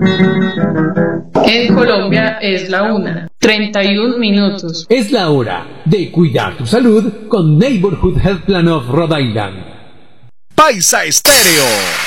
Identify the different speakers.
Speaker 1: En Colombia es la 1:31.
Speaker 2: Es la hora de cuidar tu salud con Neighborhood Health Plan of Rhode Island.
Speaker 3: Paisa Estéreo.